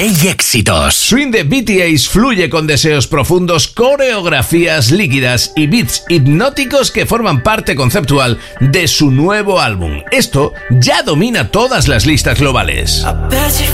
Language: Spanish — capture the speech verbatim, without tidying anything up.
D J Éxitos. Swing de B T Ace fluye con deseos profundos, coreografías líquidas y beats hipnóticos que forman parte conceptual de su nuevo álbum. Esto ya domina todas las listas globales.